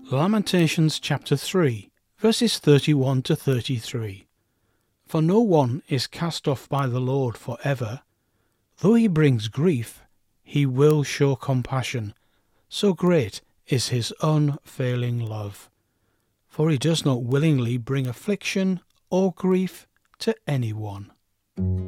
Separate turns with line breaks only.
Lamentations chapter 3, verses 31 to 33. For no one is cast off by the Lord for ever. Though he brings grief, he will show compassion. So great is his unfailing love. For he does not willingly bring affliction or grief to anyone.